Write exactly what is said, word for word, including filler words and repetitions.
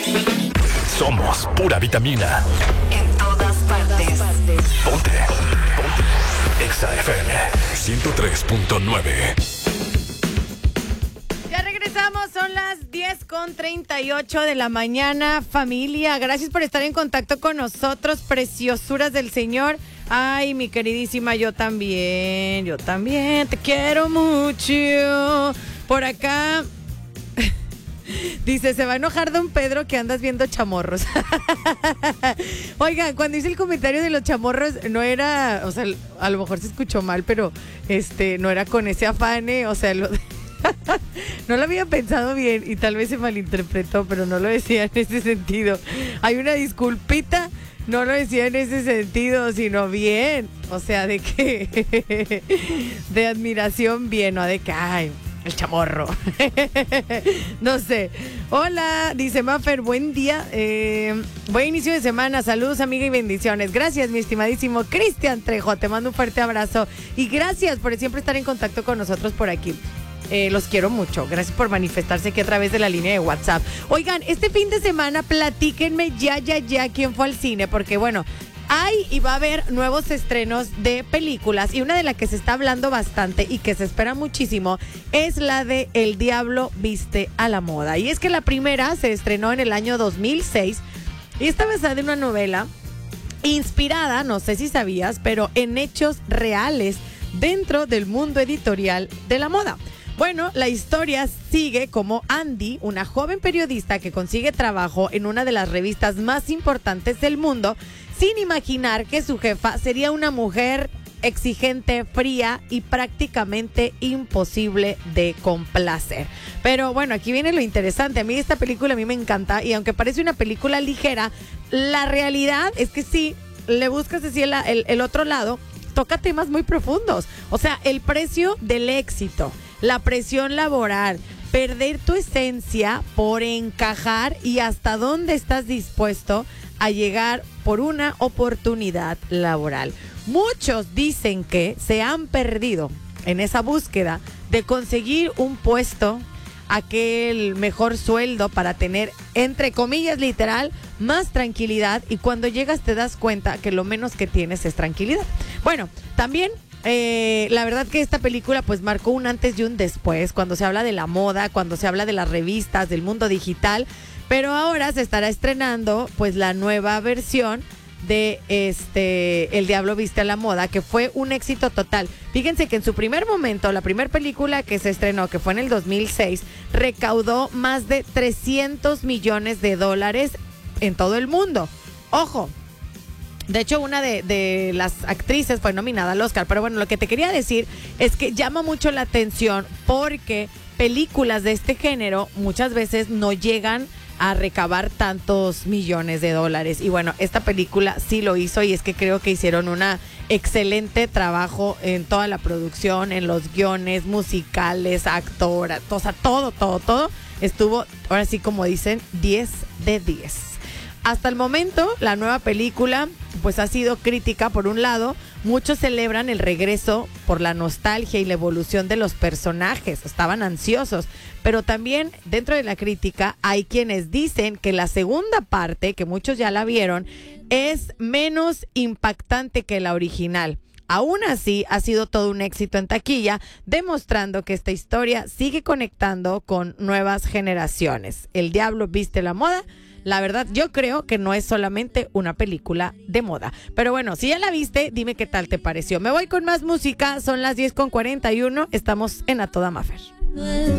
Somos pura vitamina. En todas partes. Ponte. Ponte. Exa F M ciento tres punto nueve. Ya regresamos, son las diez con treinta y ocho de la mañana, familia. Gracias por estar en contacto con nosotros, preciosuras del Señor. Ay, mi queridísima, yo también, yo también te quiero mucho. Por acá dice, se va a enojar don Pedro que andas viendo chamorros. Oiga, cuando hice el comentario de los chamorros, no era, o sea, a lo mejor se escuchó mal, pero este, no era con ese afán, ¿eh? O sea, lo no lo había pensado bien y tal vez se malinterpretó, pero no lo decía en ese sentido. Hay una disculpita, no lo decía en ese sentido, sino bien. O sea, de que de admiración bien, no de que, ay, el chamorro. No sé. Hola, dice Mafer, buen día. Eh, buen inicio de semana. Saludos, amiga, y bendiciones. Gracias, mi estimadísimo Cristian Trejo. Te mando un fuerte abrazo. Y gracias por siempre estar en contacto con nosotros por aquí. Eh, los quiero mucho. Gracias por manifestarse aquí a través de la línea de WhatsApp. Oigan, este fin de semana platíquenme ya, ya, ya quién fue al cine, porque bueno, hay y va a haber nuevos estrenos de películas y una de las que se está hablando bastante y que se espera muchísimo es la de El Diablo Viste a la Moda. Y es que la primera se estrenó en el año dos mil seis y está basada en una novela inspirada, no sé si sabías, pero en hechos reales dentro del mundo editorial de la moda. Bueno, la historia sigue como Andy, una joven periodista que consigue trabajo en una de las revistas más importantes del mundo, sin imaginar que su jefa sería una mujer exigente, fría y prácticamente imposible de complacer. Pero bueno, aquí viene lo interesante. A mí esta película a mí me encanta y aunque parece una película ligera, la realidad es que sí, le buscas así el, el, el otro lado, toca temas muy profundos. O sea, el precio del éxito, la presión laboral, perder tu esencia por encajar y hasta dónde estás dispuesto a llegar por una oportunidad laboral. Muchos dicen que se han perdido en esa búsqueda de conseguir un puesto, aquel mejor sueldo para tener, entre comillas, literal, más tranquilidad, y cuando llegas te das cuenta que lo menos que tienes es tranquilidad. Bueno, también Eh, la verdad que esta película pues marcó un antes y un después cuando se habla de la moda, cuando se habla de las revistas, del mundo digital, pero ahora se estará estrenando pues la nueva versión de este El Diablo Viste a la Moda, que fue un éxito total. Fíjense que en su primer momento, la primera película que se estrenó, que fue en el dos mil seis, recaudó más de trescientos millones de dólares en todo el mundo. Ojo, de hecho, una de, de las actrices fue nominada al Oscar. Pero bueno, lo que te quería decir es que llama mucho la atención porque películas de este género muchas veces no llegan a recabar tantos millones de dólares. Y bueno, esta película sí lo hizo y es que creo que hicieron un excelente trabajo en toda la producción, en los guiones, musicales, actoras, o sea, todo, todo, todo estuvo, ahora sí como dicen, diez de diez. Hasta el momento, la nueva película pues ha sido crítica por un lado. Muchos celebran el regreso por la nostalgia y la evolución de los personajes. Estaban ansiosos. Pero también dentro de la crítica hay quienes dicen que la segunda parte, que muchos ya la vieron, es menos impactante que la original. Aún así, ha sido todo un éxito en taquilla, demostrando que esta historia sigue conectando con nuevas generaciones. El Diablo Viste la Moda, la verdad, yo creo que no es solamente una película de moda. Pero bueno, si ya la viste, dime qué tal te pareció. Me voy con más música, son las diez con cuarenta y uno, estamos en A Toda Mafer.